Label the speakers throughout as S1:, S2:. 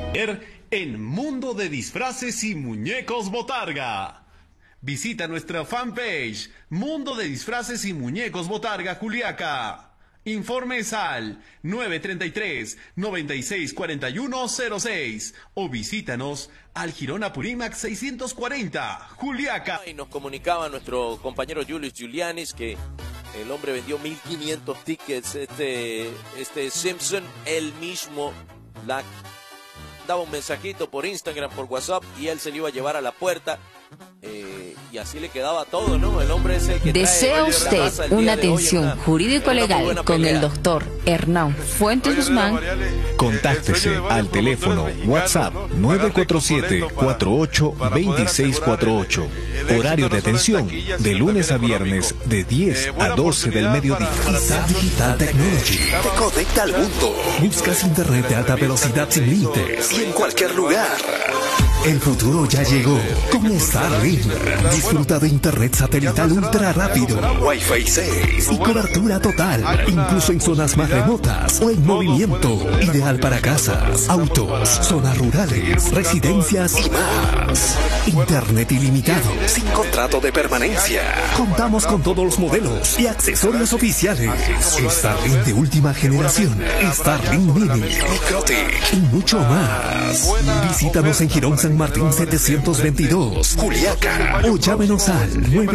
S1: En Mundo de Disfraces y Muñecos Botarga. Visita nuestra fanpage Mundo de Disfraces y Muñecos Botarga Juliaca. Informes al 933-964106 o visítanos al Girón Apurímac 640, Juliaca.
S2: Y nos comunicaba nuestro compañero Julius Giulianis que el hombre vendió 1.500 tickets. Este Simpson, él mismo daba un mensajito por Instagram, por WhatsApp, y él se lo iba a llevar a la puerta. Y así le quedaba todo, ¿no? El hombre es el que
S3: ¿Desea usted una atención jurídico-legal con el doctor Hernán Fuentes Guzmán?
S4: Contáctese al teléfono WhatsApp 947-48-2648. Horario de atención de lunes a viernes de 10 a 12 del mediodía.
S5: ISAT Digital Technology te conecta al mundo. Buscas internet de alta velocidad sin límites y en cualquier lugar. El futuro ya llegó con Starlink. Disfruta de internet satelital ultra rápido, Wi-Fi 6 y cobertura total, incluso en zonas más remotas o en movimiento. Ideal para casas, autos, zonas rurales, residencias y más. Internet ilimitado, sin contrato de permanencia. Contamos con todos los modelos y accesorios oficiales. Starlink de última generación, Starlink Mini, Microtik y mucho más. Visítanos en Girón San Martín 722, Juliaca, o llámenos al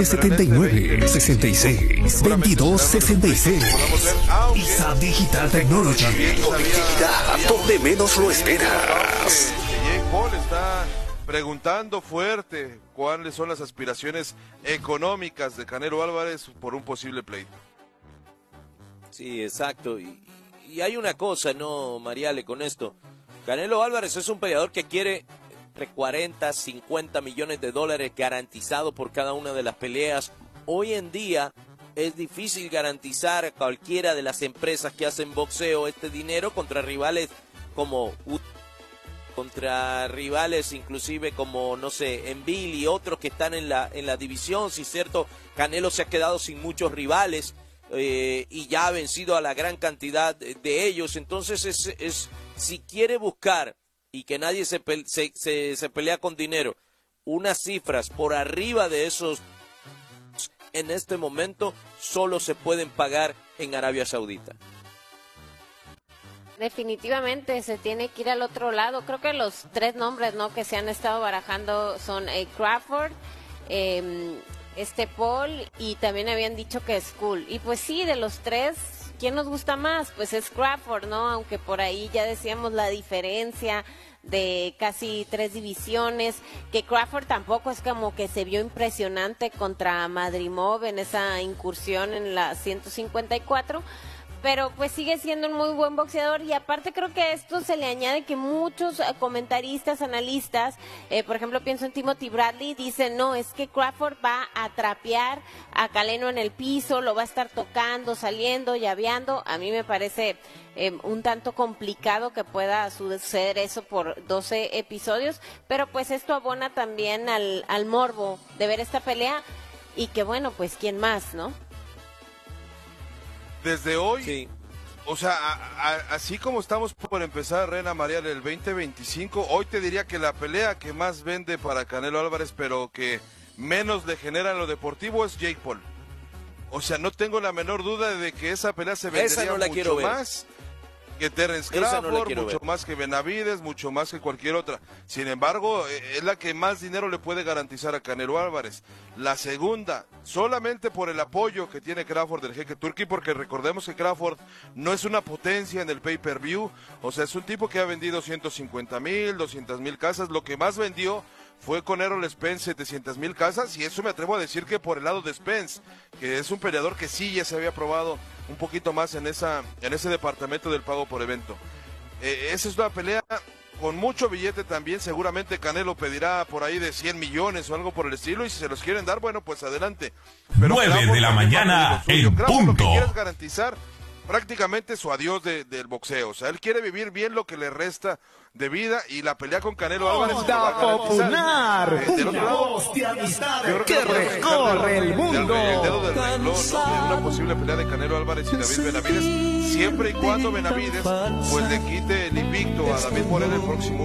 S5: 979-66-2266. ISAT Digital Technology, conectividad donde menos lo esperas.
S6: Jake Paul está preguntando fuerte cuáles son las aspiraciones económicas de Canelo Álvarez por un posible pleito.
S2: Sí, exacto. Y hay una cosa, ¿no, Mariale, con esto? Canelo Álvarez es un peleador que quiere entre 40, 50 millones de dólares garantizados por cada una de las peleas. Hoy en día es difícil garantizar a cualquiera de las empresas que hacen boxeo este dinero contra rivales inclusive como, no sé, Envil y otros que están en la división. Sí, cierto, Canelo se ha quedado sin muchos rivales y ya ha vencido a la gran cantidad de ellos. Entonces es si quiere buscar y que nadie se pelea con dinero, unas cifras por arriba de esos, en este momento solo se pueden pagar en Arabia Saudita.
S7: Definitivamente se tiene que ir al otro lado. Creo que los tres nombres, ¿no?, que se han estado barajando son Crawford, Paul, y también habían dicho que Skull. Y pues sí, de los tres, ¿quién nos gusta más? Pues es Crawford, ¿no? Aunque por ahí ya decíamos la diferencia de casi 3 divisiones, que Crawford tampoco es como que se vio impresionante contra Madrimov en esa incursión en la 154, pero pues sigue siendo un muy buen boxeador. Y aparte creo que a esto se le añade que muchos comentaristas, analistas, por ejemplo pienso en Timothy Bradley, dicen no, es que Crawford va a trapear a Canelo en el piso, lo va a estar tocando, saliendo, llaveando. A mí me parece un tanto complicado que pueda suceder eso por 12 episodios, pero pues esto abona también al morbo de ver esta pelea, y que bueno, pues quién más, ¿no?
S6: Desde hoy,
S2: Sí.
S6: O sea, así como estamos por empezar, Reina María, del 2025, hoy te diría que la pelea que más vende para Canelo Álvarez, pero que menos le genera en lo deportivo, es Jake Paul. O sea, no tengo la menor duda de que esa pelea se vendería mucho más que Terence Crawford, mucho más que Benavides, mucho más que cualquier otra. Sin embargo, es la que más dinero le puede garantizar a Canelo Álvarez. La segunda, solamente por el apoyo que tiene Crawford del jeque Turki, porque recordemos que Crawford no es una potencia en el pay-per-view. O sea, es un tipo que ha vendido 150,000, 200,000 casas. Lo que más vendió fue con Errol Spence 700,000 casas, y eso me atrevo a decir que por el lado de Spence, que es un peleador que sí ya se había probado un poquito más en ese departamento del pago por evento. Esa es una pelea con mucho billete también. Seguramente Canelo pedirá por ahí de 100 millones o algo por el estilo, y si se los quieren dar, bueno, pues adelante. Pero
S8: 9 de la mañana en
S6: Crawford lo que
S8: punto.
S6: quiere es garantizar prácticamente su adiós del boxeo. O sea, él quiere vivir bien lo que le resta de vida, y la pelea con Canelo Álvarez lo va a
S5: Popular,
S6: del otro lado,
S5: de amistades
S6: yo creo
S5: que
S6: que
S5: recorre el mundo.
S6: El dedo del renglón, ¿no?, en una posible pelea de Canelo Álvarez y David Benavides, siempre y cuando Benavides pues le quite el invicto a David Moreno el próximo